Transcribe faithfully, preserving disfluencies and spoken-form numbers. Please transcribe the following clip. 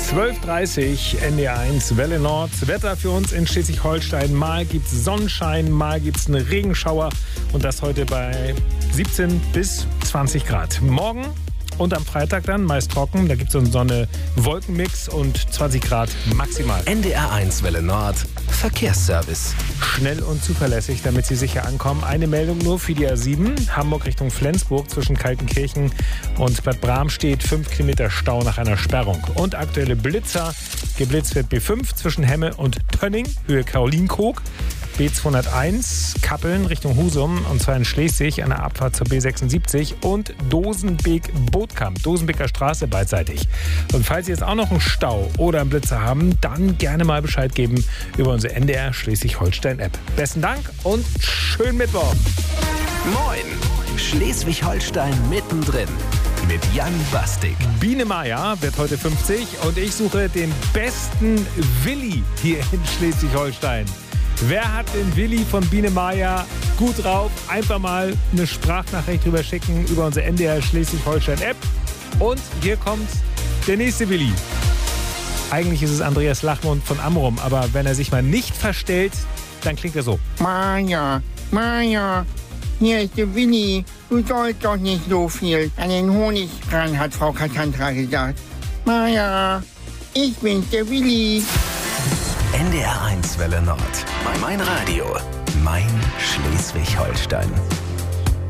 zwölf Uhr dreißig, N D R eins, Welle Nord. Wetter für uns in Schleswig-Holstein. Mal gibt's Sonnenschein, mal gibt's einen Regenschauer. Und das heute bei siebzehn bis zwanzig Grad. Morgen und am Freitag dann meist trocken. Da gibt es so einen Sonne-Wolkenmix und zwanzig Grad maximal. N D R eins Welle Nord, Verkehrsservice. Schnell und zuverlässig, damit Sie sicher ankommen. Eine Meldung nur für die A sieben. Hamburg Richtung Flensburg zwischen Kaltenkirchen und Bad Bramstedt. fünf Kilometer Stau nach einer Sperrung. Und aktuelle Blitzer. Geblitzt wird B fünf zwischen Hemme und Tönning, Höhe Karolinkoog. B zweihunderteins, Kappeln Richtung Husum, und zwar in Schleswig, an der Abfahrt zur B sechsundsiebzig, und Dosenbeek-Bootkamp, Dosenbeker Straße beidseitig. Und falls Sie jetzt auch noch einen Stau oder einen Blitzer haben, dann gerne mal Bescheid geben über unsere N D R Schleswig-Holstein-App. Besten Dank und schönen Mittwoch. Moin, Schleswig-Holstein mittendrin mit Jan Bastik. Biene Maya wird heute fünfzig und ich suche den besten Willi hier in Schleswig-Holstein. Wer hat den Willi von Biene Maya gut drauf? Einfach mal eine Sprachnachricht drüber schicken über unsere N D R Schleswig-Holstein-App. Und hier kommt der nächste Willi. Eigentlich ist es Andreas Lachmund von Amrum, aber wenn er sich mal nicht verstellt, dann klingt er so. Maja, Maja, hier ist der Willi. Du sollst doch nicht so viel an den Honig ran, hat Frau Cassandra gesagt. Maja, ich bin's, der Willi. N D R eins Welle Nord. Mein Radio. Mein Schleswig-Holstein.